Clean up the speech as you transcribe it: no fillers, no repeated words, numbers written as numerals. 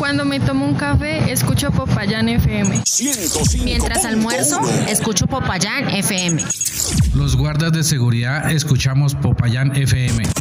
Cuando me tomo un café, escucho Popayán FM. 105. Mientras almuerzo, escucho Popayán FM. Los guardas de seguridad escuchamos Popayán FM.